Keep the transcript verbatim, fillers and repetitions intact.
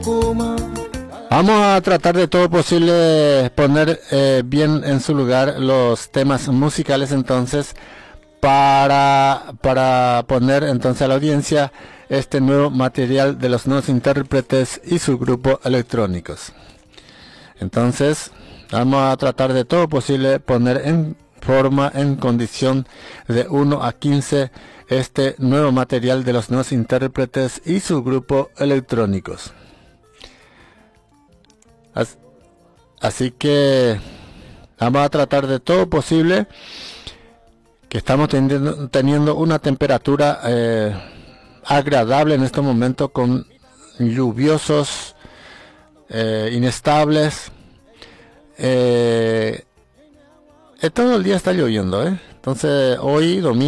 Vamos a tratar de todo posible poner eh, bien en su lugar los temas musicales entonces para, para poner entonces a la audiencia este nuevo material de los nuevos intérpretes y su grupo electrónicos. Entonces vamos a tratar de todo posible poner en forma, en condición de uno a quince este nuevo material de los nuevos intérpretes y su grupo electrónicos. Así que vamos a tratar de todo posible, que estamos teniendo, teniendo una temperatura eh, agradable en este momento, con lluviosos, eh, inestables. Eh, todo el día está lloviendo, ¿eh? Entonces hoy domingo